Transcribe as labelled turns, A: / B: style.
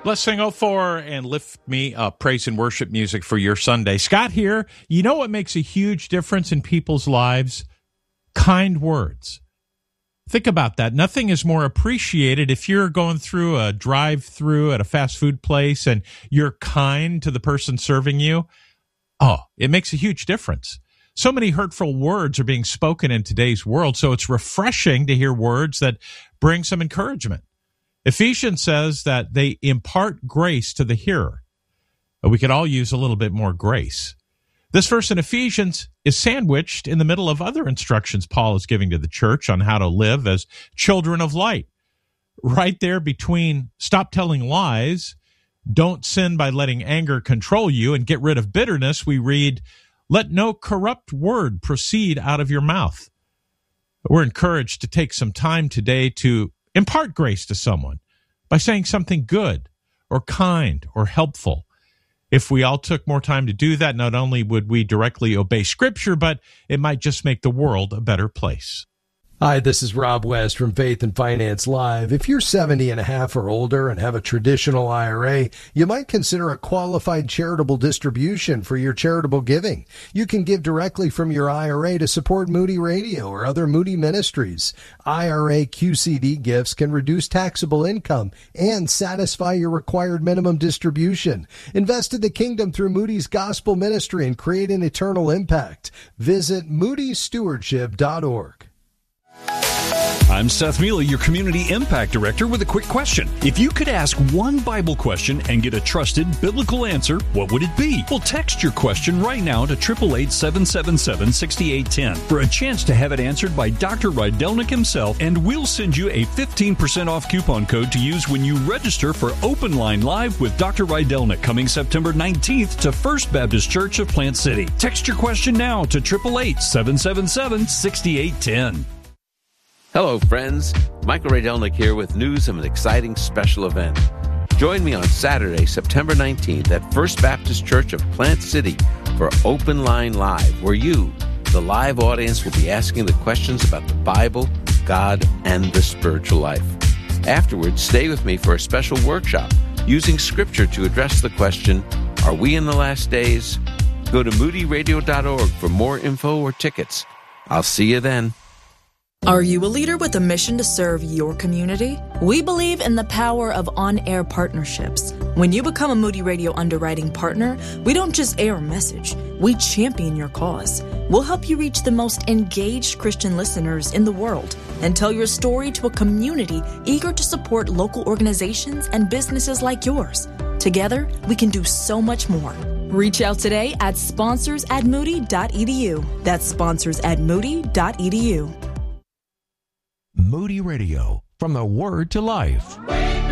A: Blessing 04 and Lift Me Up, praise and worship music for your Sunday. Scott here. You know what makes a huge difference in people's lives? Kind words. Think about that. Nothing is more appreciated if you're going through a drive-through at a fast food place and you're kind to the person serving you. Oh, it makes a huge difference. So many hurtful words are being spoken in today's world, so it's refreshing to hear words that bring some encouragement. Ephesians says that they impart grace to the hearer. We could all use a little bit more grace. This verse in Ephesians is sandwiched in the middle of other instructions Paul is giving to the church on how to live as children of light. Right there between stop telling lies, don't sin by letting anger control you, and get rid of bitterness, we read, let no corrupt word proceed out of your mouth. We're encouraged to take some time today to impart grace to someone by saying something good or kind or helpful. If we all took more time to do that, not only would we directly obey Scripture, but it might just make the world a better place.
B: Hi, this is Rob West from Faith and Finance Live. If you're 70 and a half or older and have a traditional IRA, you might consider a qualified charitable distribution for your charitable giving. You can give directly from your IRA to support Moody Radio or other Moody ministries. IRA QCD gifts can reduce taxable income and satisfy your required minimum distribution. Invest in the kingdom through Moody's Gospel Ministry and create an eternal impact. Visit moodystewardship.org.
C: I'm Seth Mealy, your Community Impact Director, with a quick question. If you could ask one Bible question and get a trusted biblical answer, what would it be? Well, text your question right now to 888-777-6810 for a chance to have it answered by Dr. Rydelnik himself, and we'll send you a 15% off coupon code to use when you register for Open Line Live with Dr. Rydelnik coming September 19th to First Baptist Church of Plant City. Text your question now to 888-777-6810.
D: Hello, friends. Michael Rydelnik here with news of an exciting special event. Join me on Saturday, September 19th at First Baptist Church of Plant City for Open Line Live, where you, the live audience, will be asking the questions about the Bible, God, and the spiritual life. Afterwards, stay with me for a special workshop using Scripture to address the question, are we in the last days? Go to moodyradio.org for more info or tickets. I'll see you then.
E: Are you a leader with a mission to serve your community? We believe in the power of on-air partnerships. When you become a Moody Radio underwriting partner, we don't just air a message, we champion your cause. We'll help you reach the most engaged Christian listeners in the world and tell your story to a community eager to support local organizations and businesses like yours. Together, we can do so much more. Reach out today at sponsors@moody.edu. That's sponsors@moody.edu.
F: Moody Radio, from the Word to Life.